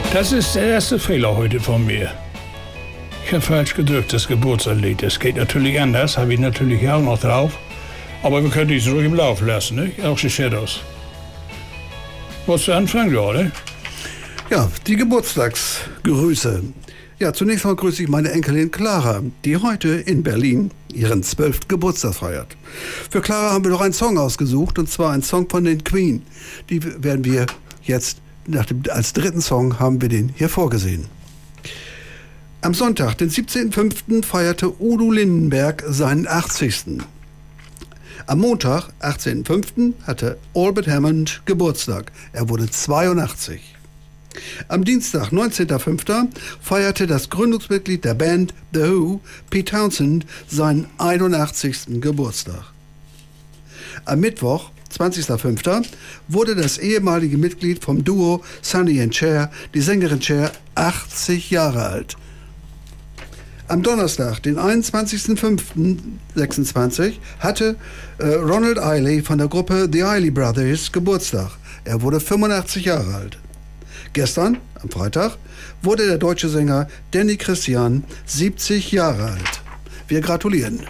Das ist der erste Fehler heute von mir. Ich habe falsch gedrückt, das Geburtstagslied. Das geht natürlich anders, habe ich natürlich auch noch drauf. Aber wir können die zurück im Lauf lassen, nicht? Auch die Shadows. Wolltest du anfangen, oder? Ja, die Geburtstagsgrüße. Ja, zunächst mal grüße ich meine Enkelin Clara, die heute in Berlin ihren 12. Geburtstag feiert. Für Clara haben wir noch einen Song ausgesucht, und zwar einen Song von den Queen. Die werden wir jetzt, als dritten Song haben wir den hier vorgesehen. Am Sonntag, den 17.05., feierte Udo Lindenberg seinen 80. Am Montag, 18.05., hatte Albert Hammond Geburtstag. Er wurde 82. Am Dienstag, 19.05., feierte das Gründungsmitglied der Band The Who, Pete Townshend, seinen 81. Geburtstag. Am Mittwoch, 20.05., wurde das ehemalige Mitglied vom Duo Sonny and Cher, die Sängerin Cher, 80 Jahre alt. Am Donnerstag, den 21.05.26, hatte Ronald Eiley von der Gruppe The Eiley Brothers Geburtstag. Er wurde 85 Jahre alt. Gestern, am Freitag, wurde der deutsche Sänger Danny Christian 70 Jahre alt. Wir gratulieren.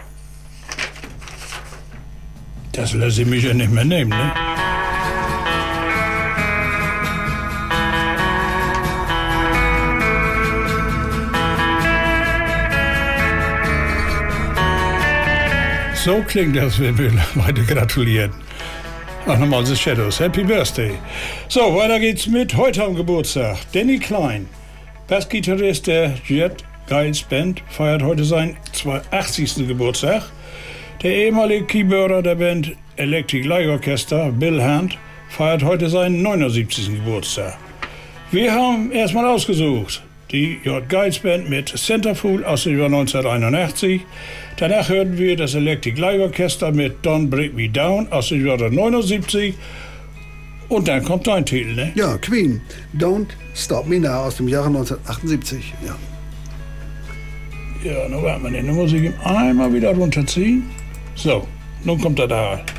Das lasse ich mich ja nicht mehr nehmen, ne? So klingt das, wenn wir Leute gratulieren. Ach, nochmal The Shadows. Happy Birthday. So, weiter geht's mit heute am Geburtstag. Danny Klein, Bassgitarrist der Jet Guides Band, feiert heute seinen 80. Geburtstag. Der ehemalige Keyboarder der Band Electric Light Orchestra, Bill Hunt, feiert heute seinen 79. Geburtstag. Wir haben erstmal ausgesucht die Jet Guides Band mit Centerfold aus dem Jahr 1981. Danach hörten wir das Electric Light Orchestra mit Don't Break Me Down aus dem Jahr 79. Und dann kommt dein Titel, ne? Ja, Queen, Don't Stop Me Now aus dem Jahre 1978. Ja, nun warten wir, den muss ich ihm einmal wieder runterziehen. So, nun kommt er da.